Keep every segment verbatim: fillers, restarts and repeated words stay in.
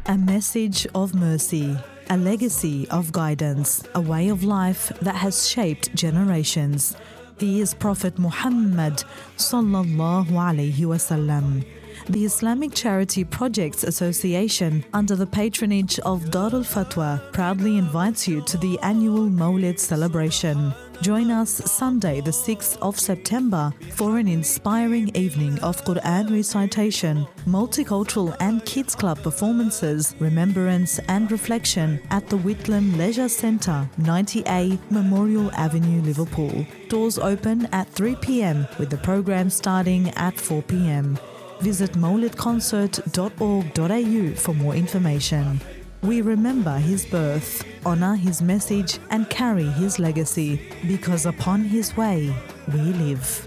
A message of mercy, a legacy of guidance, a way of life that has shaped generations. He is Prophet Muhammad sallallahu alaihi wasallam. The Islamic Charity Projects Association, under the patronage of Darul Fatwa, proudly invites you to the annual Mawlid celebration. Join us Sunday, the sixth of September, for an inspiring evening of Quran recitation, multicultural and kids club performances, remembrance and reflection at the Whitlam Leisure Centre, ninety A Memorial Avenue, Liverpool. Doors open at three p m with the program starting at four p m. Visit mawlid concert dot org dot a u for more information. We remember his birth, honour his message and carry his legacy, because upon his way we live.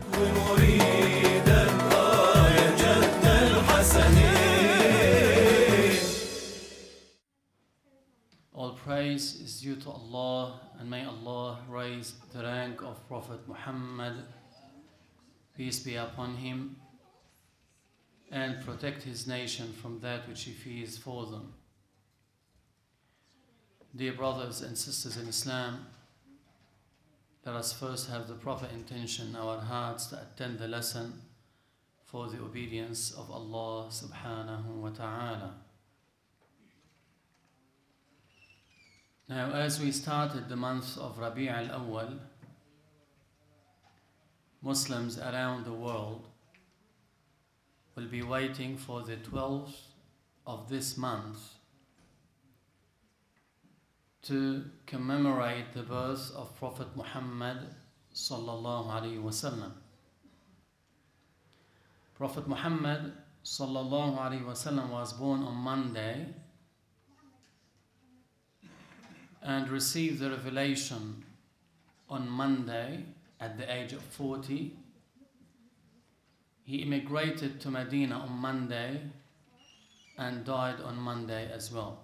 All praise is due to Allah, and may Allah raise the rank of Prophet Muhammad, peace be upon him, and protect his nation from that which he fears for them. Dear brothers and sisters in Islam, let us first have the proper intention in our hearts to attend the lesson for the obedience of Allah subhanahu wa ta'ala. Now, as we started the month of Rabi' al-Awwal, Muslims around the world will be waiting for the twelfth of this month to commemorate the birth of Prophet Muhammad sallallahu alaihi wasallam. Prophet Muhammad sallallahu alaihi wasallam was born on Monday and received the revelation on Monday at the age of forty. He immigrated to Medina on Monday and died on Monday as well.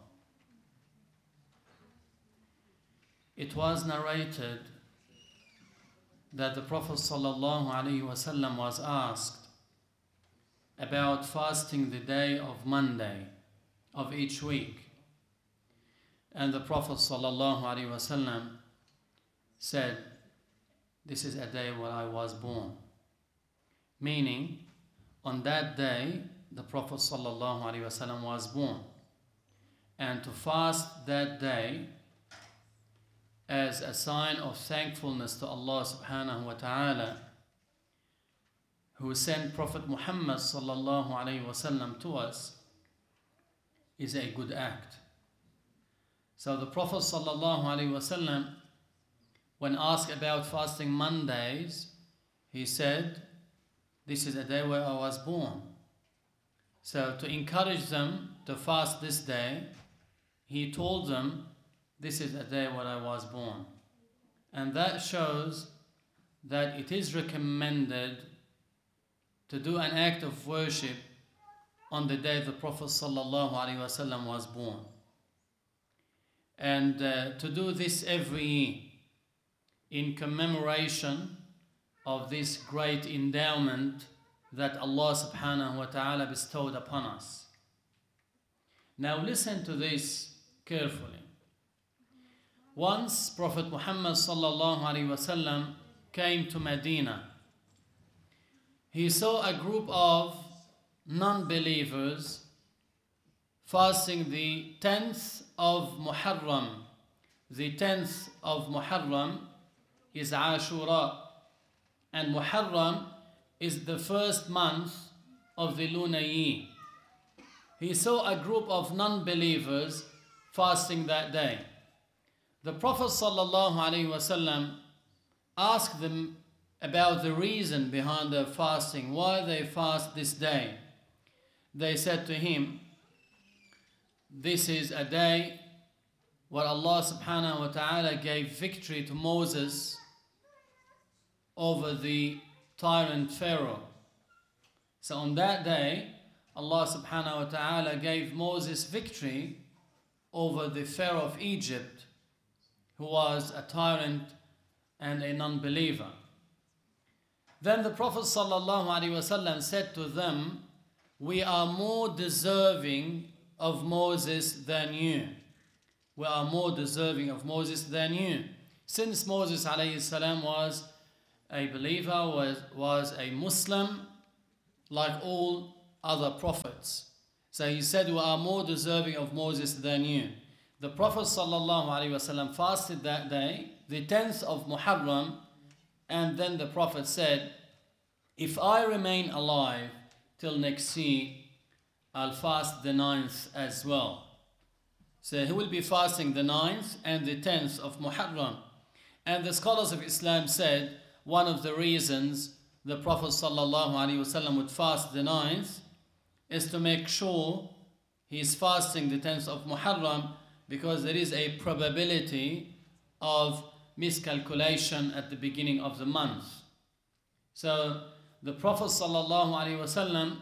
It was narrated that the Prophet sallallahu alaihi wasallam was asked about fasting the day of Monday of each week, and the Prophet sallallahu alaihi wasallam said, "This is a day where I was born," meaning on that day the Prophet sallallahu alaihi wasallam was born, and to fast that day as a sign of thankfulness to Allah subhanahu wa ta'ala, who sent Prophet Muhammad sallallahu alaihi wasallam to us, is a good act. So the Prophet sallallahu alaihi wasallam, when asked about fasting Mondays, he said, "This is a day where I was born." So to encourage them to fast this day, he told them, "This is a day where I was born." And that shows that it is recommended to do an act of worship on the day the Prophet sallallahu alaihi wasallam was born. And uh, to do this every year in commemoration of this great endowment that Allah subhanahu wa ta'ala bestowed upon us. Now listen to this carefully. Once Prophet Muhammad sallallahu alaihi wasallam came to Medina, he saw a group of non-believers fasting the tenth of Muharram. The tenth of Muharram is Ashura, and Muharram is the first month of the lunar year. He saw a group of non-believers fasting that day. The Prophet sallallahu alaihi wasallam asked them about the reason behind their fasting, why they fast this day. They said to him, "This is a day where Allah subhanahu wa ta'ala gave victory to Moses over the tyrant Pharaoh. So on that day, Allah subhanahu wa ta'ala gave Moses victory over the Pharaoh of Egypt, who was a tyrant and a non-believer." Then the Prophet sallallahu alaihi wasallam said to them, "We are more deserving of Moses than you. We are more deserving of Moses than you. Since Moses alayhi salam was a believer, was, was a Muslim, like all other prophets. So he said, we are more deserving of Moses than you. The Prophet sallallahu alaihi wasallam fasted that day, the tenth of Muharram, and then the Prophet said, if I remain alive till next year, I'll fast the ninth as well. So he will be fasting the ninth and the tenth of Muharram. And the scholars of Islam said, one of the reasons the Prophet sallallahu alaihi wasallam would fast the ninth is to make sure he is fasting the tenth of Muharram, because there is a probability of miscalculation at the beginning of the month. So the Prophet sallallahu alaihi wasallam,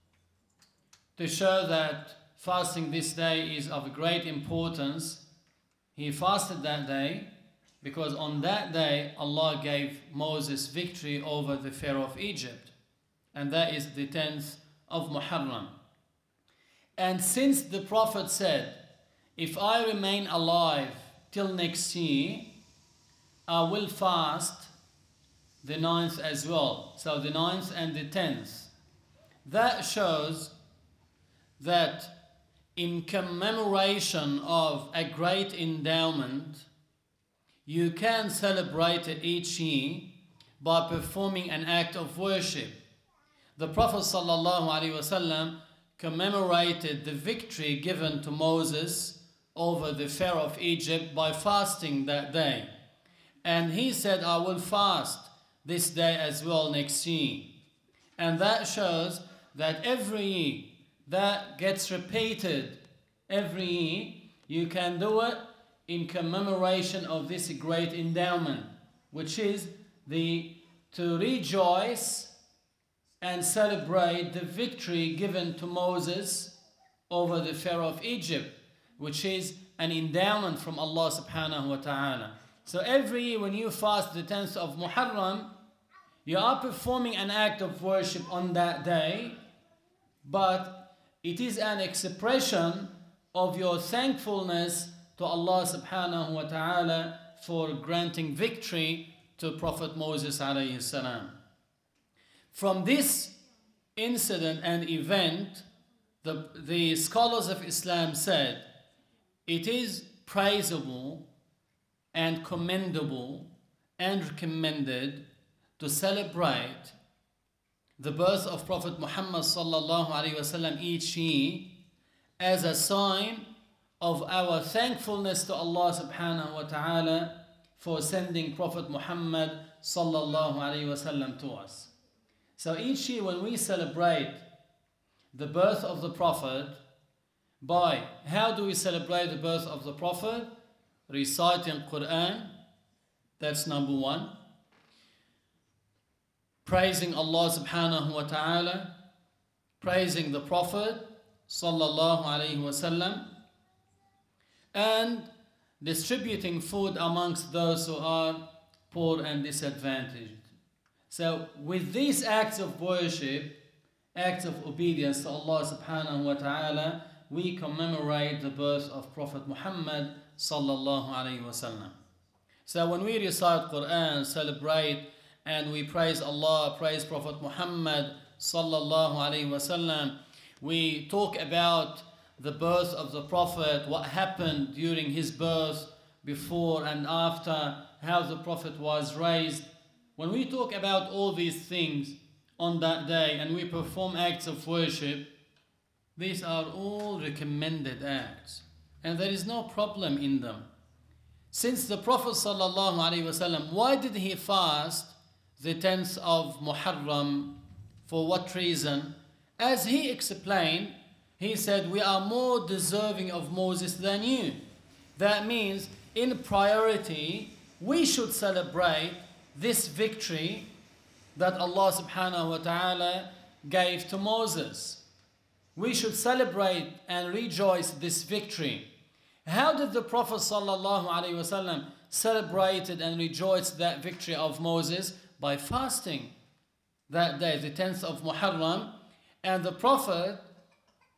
to show that fasting this day is of great importance, he fasted that day because on that day Allah gave Moses victory over the Pharaoh of Egypt, and that is the tenth of Muharram. And since the Prophet said, if I remain alive till next year, I will fast the ninth as well. So the ninth and the tenth. That shows that in commemoration of a great endowment, you can celebrate it each year by performing an act of worship. The Prophet sallallahu alaihi wasallam commemorated the victory given to Moses over the Pharaoh of Egypt by fasting that day. And he said, I will fast this day as well next year. And that shows that every year that gets repeated, every year you can do it in commemoration of this great endowment, which is the to rejoice and celebrate the victory given to Moses over the Pharaoh of Egypt, which is an endowment from Allah subhanahu wa ta'ala. So every year when you fast the tenth of Muharram, you are performing an act of worship on that day, but it is an expression of your thankfulness to Allah subhanahu wa ta'ala for granting victory to Prophet Moses alayhi salam. From this incident and event, the, the scholars of Islam said, it is praiseable and commendable and recommended to celebrate the birth of Prophet Muhammad sallallahu alaihi wasallam each year as a sign of our thankfulness to Allah subhanahu wa ta'ala for sending Prophet Muhammad sallallahu alaihi wasallam to us. So each year when we celebrate the birth of the Prophet, by how do we celebrate the birth of the Prophet? Reciting Quran, that's number one. Praising Allah subhanahu wa ta'ala, praising the Prophet sallallahu alaihi wasallam, and distributing food amongst those who are poor and disadvantaged. So with these acts of worship, acts of obedience to Allah subhanahu wa ta'ala, we commemorate the birth of Prophet Muhammad sallallahu alaihi wasallam. So when we recite Quran, celebrate and we praise Allah, praise Prophet Muhammad sallallahu alaihi wasallam, we talk about the birth of the Prophet, what happened during his birth, before and after, how the Prophet was raised. When we talk about all these things on that day and we perform acts of worship, these are all recommended acts, and there is no problem in them. Since the Prophet sallallahu alaihi wasallam, why did he fast the tenth of Muharram? For what reason? As he explained, he said, we are more deserving of Moses than you. That means in priority, we should celebrate this victory that Allah subhanahu wa ta'ala gave to Moses. We should celebrate and rejoice this victory. How did the Prophet sallallahu alaihi wasallam celebrated and rejoiced that victory of Moses? By fasting that day, the tenth of Muharram. And the Prophet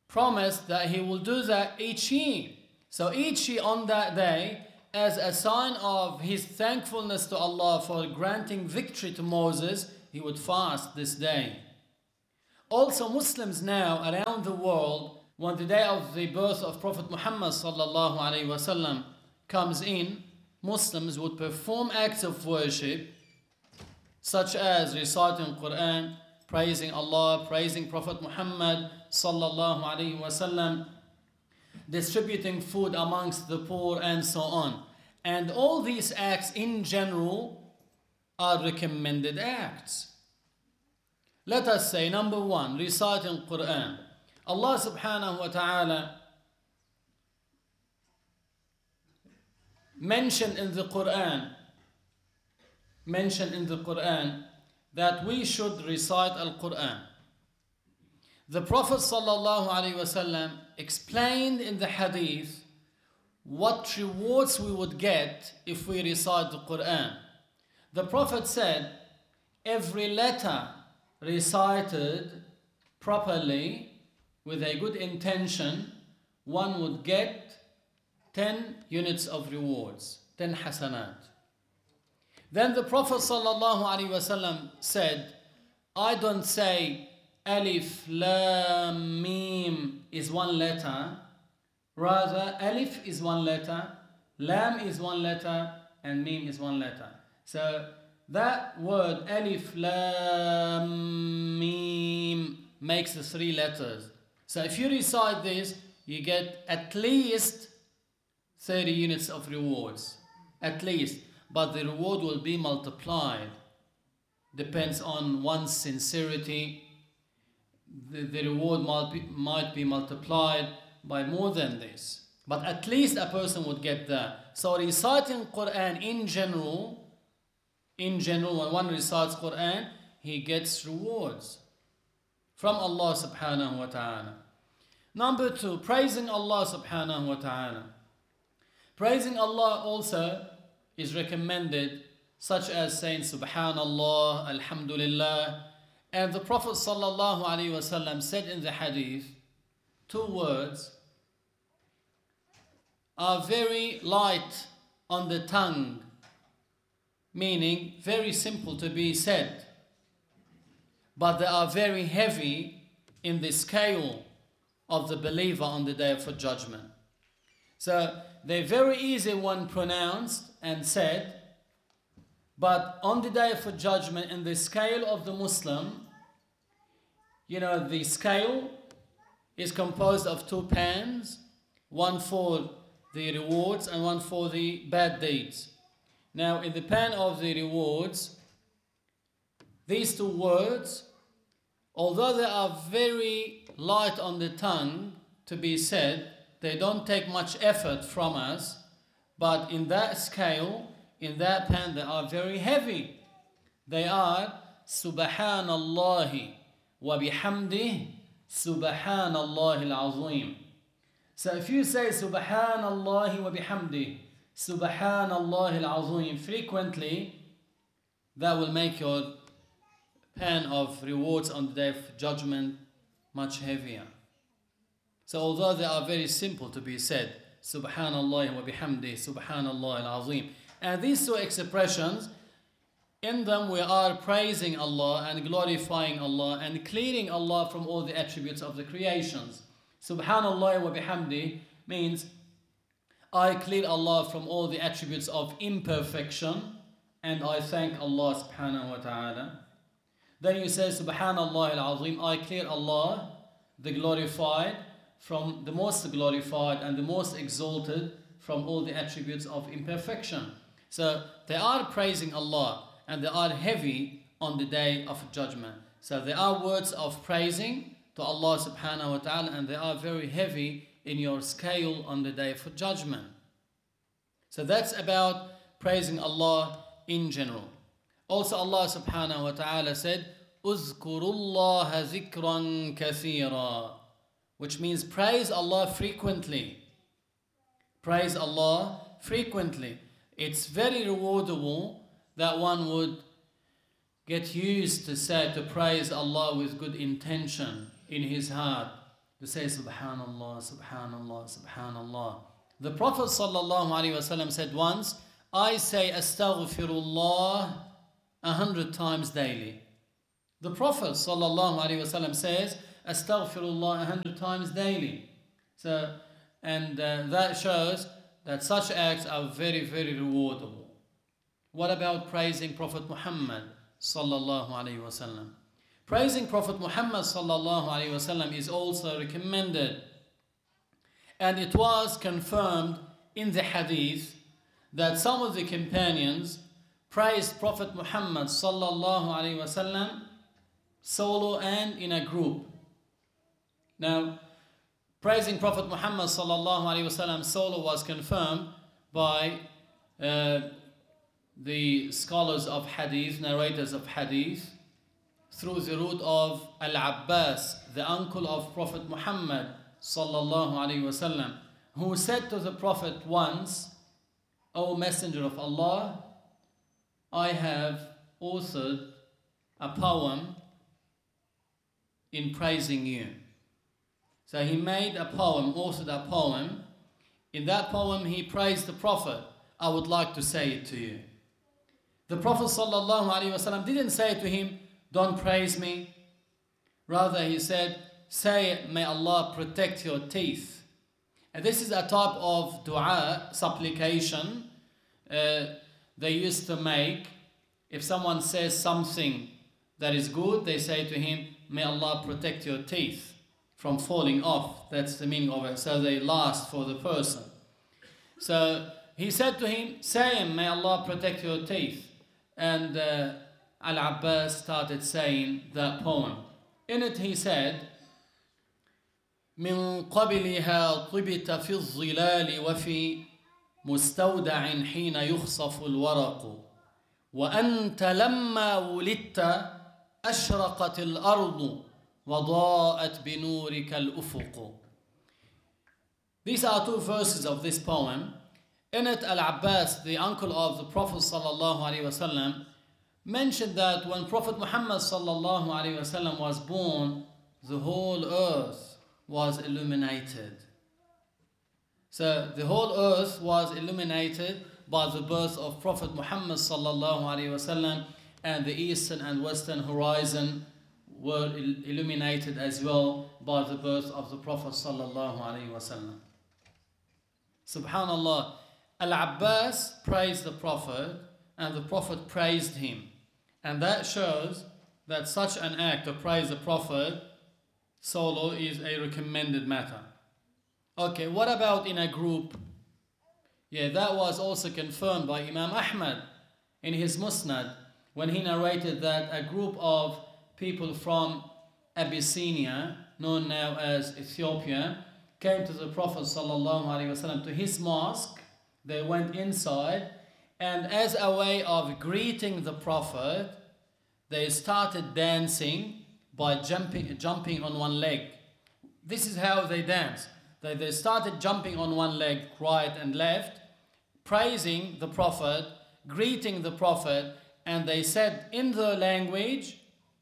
promised that he will do that each year. So each year on that day, as a sign of his thankfulness to Allah for granting victory to Moses, he would fast this day. Also, Muslims now around the world, when the day of the birth of Prophet Muhammad sallallahu alaihi wasallam comes in, Muslims would perform acts of worship such as reciting Quran, praising Allah, praising Prophet Muhammad sallallahu alaihi wasallam, distributing food amongst the poor, and so on. And all these acts in general are recommended acts. Let us say, number one, reciting Quran. Allah subhanahu wa ta'ala mentioned in the Quran, mentioned in the Quran that we should recite Al-Quran. The Prophet sallallahu alaihi wasallam explained in the hadith what rewards we would get if we recite the Quran. The Prophet said, every letter recited properly with a good intention, one would get ten units of rewards, ten hasanat. Then the Prophet sallallahu alaihi wasallam said, I don't say Alif, Lam, Mim is one letter. Rather, Alif is one letter, Lam is one letter, and Mim is one letter. So that word Alif, Lam, Mim makes the three letters. So if you recite this, you get at least thirty units of rewards. At least. But the reward will be multiplied. Depends on one's sincerity. The, the reward might be, might be multiplied by more than this. But at least a person would get that. So reciting Quran in general, in general, when one recites Quran, he gets rewards from Allah subhanahu wa ta'ala. Number two, praising Allah subhanahu wa ta'ala. Praising Allah also is recommended, such as saying Subhanallah, Alhamdulillah. And the Prophet sallallahu alaihi wasallam said in the hadith, two words are very light on the tongue, meaning very simple to be said, but they are very heavy in the scale of the believer on the day of judgment. So they're very easy when pronounced and said, but on the day of judgment, in the scale of the Muslim, you know, the scale is composed of two pans, one for the rewards and one for the bad deeds. Now, in the pan of the rewards, these two words, although they are very light on the tongue to be said, they don't take much effort from us, but in that scale, in that pan, they are very heavy. They are Subhanallahi wa bihamdih, Subhanallahi al-Azim. So if you say Subhanallahi wa bihamdih, Subhanallahi al-Azim frequently, that will make your pan of rewards on the day of judgment much heavier. So although they are very simple to be said, Subhanallah wa bihamdi, Subhanallah al-Azim. And these two expressions, in them we are praising Allah and glorifying Allah and clearing Allah from all the attributes of the creations. Subhanallah wa bihamdi means I clear Allah from all the attributes of imperfection and I thank Allah subhanahu wa ta'ala. Then you say Subhanallah al-Azim, I clear Allah, the glorified, from the most glorified and the most exalted from all the attributes of imperfection. So they are praising Allah and they are heavy on the day of judgment. So they are words of praising to Allah subhanahu wa ta'ala and they are very heavy in your scale on the day of judgment. So that's about praising Allah in general. Also Allah subhanahu wa ta'ala said, اذكروا الله ذكرا كثيرا, which means praise Allah frequently. Praise Allah frequently. It's very rewardable that one would get used to say, to praise Allah with good intention in his heart. to say Subhanallah, Subhanallah, Subhanallah. The Prophet sallallahu alaihi wasallam said once, I say Astaghfirullah a hundred times daily. The Prophet sallallahu alaihi wasallam says Astaghfirullah a hundred times daily. So, and uh, that shows that such acts are very, very rewardable. What about praising Prophet Muhammad sallallahu alaihi wasallam? Praising Prophet Muhammad sallallahu alaihi wasallam is also recommended. And it was confirmed in the hadith that some of the companions praised Prophet Muhammad sallallahu alaihi wasallam solo and in a group. Now, praising Prophet Muhammad sallallahu alaihi wasallam solo was confirmed by uh, the scholars of hadith, narrators of hadith, through the route of Al-Abbas, the uncle of Prophet Muhammad sallallahu alaihi wasallam, who said to the Prophet once, O Messenger of Allah, I have authored a poem in praising you. So he made a poem, authored a poem. In that poem he praised the Prophet. I would like to say it to you. The Prophet sallallahu alaihi wasallam didn't say to him, don't praise me. Rather he said, say, may Allah protect your teeth. And this is a type of dua, supplication, uh, they used to make. If someone says something that is good, they say to him, may Allah protect your teeth from falling off. That's the meaning of it. So they last for the person. So he said to him, say, may Allah protect your teeth. And uh, Al-Abbas started saying that poem. In it he said, من قبلها طبت في الظلال وفي مستودع حين يخصف الورق وأنت لما ولدت أشرقت الأرض وضاءت بنورك الأفق. These are two verses of this poem. In it, Al-Abbas, the uncle of the Prophet sallallahu alaihi wasallam, mentioned that when Prophet Muhammad sallallahu alaihi wasallam was born, the whole earth was illuminated. So the whole earth was illuminated by the birth of Prophet Muhammad sallallahu alaihi wasallam, and the eastern and western horizon were il- illuminated as well by the birth of the Prophet sallallahu alaihi wasallam. Subhanallah, Al-Abbas praised the Prophet and the Prophet praised him. And that shows that such an act of praise the Prophet solo is a recommended matter. Okay, what about in a group? Yeah, that was also confirmed by Imam Ahmad in his Musnad when he narrated that a group of people from Abyssinia, known now as Ethiopia, came to the Prophet sallallahu alaihi wasallam to his mosque. They went inside, and as a way of greeting the Prophet, they started dancing by jumping, jumping on one leg. This is how they danced. They, they started jumping on one leg, right and left, praising the Prophet, greeting the Prophet, and they said in the language,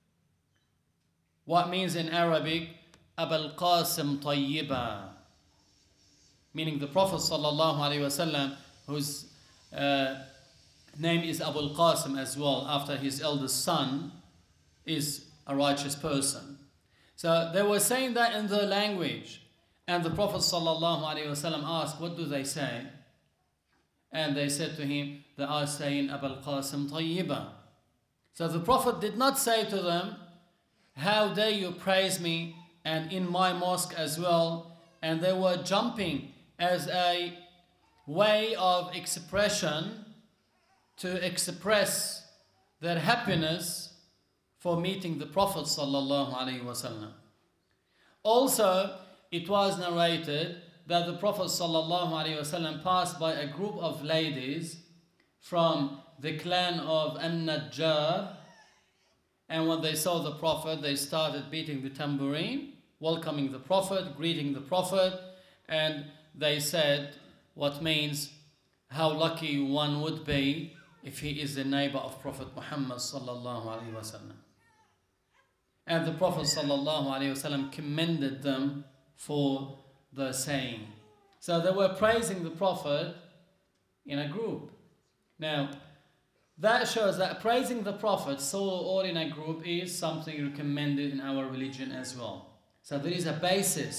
what means in Arabic, Abul Qasim Tayyiba, meaning the Prophet sallallahu alaihi wasallam, whose uh, name is Abul Qasim as well, after his eldest son, is a righteous person. So they were saying that in their language, and the Prophet sallallahu alaihi wasallam asked, what do they say? And they said to him, they are saying Abul Qasim Tayyiba. So the Prophet did not say to them, how dare you praise me, and in my mosque as well. And they were jumping as a way of expression to express their happiness for meeting the Prophet sallallahu alaihi wasallam. Also, it was narrated that the Prophet sallallahu alaihi wasallam passed by a group of ladies from the clan of An-Najjar, and when they saw the Prophet, they started beating the tambourine, welcoming the Prophet, greeting the Prophet, and they said what means how lucky one would be if he is the neighbor of Prophet Muhammad sallallahu alaihi wasallam. And the Prophet sallallahu alaihi wasallam commended them for the saying. So they were praising the Prophet in a group. Now, that shows that praising the Prophet so all in a group is something recommended in our religion as well. So there is a basis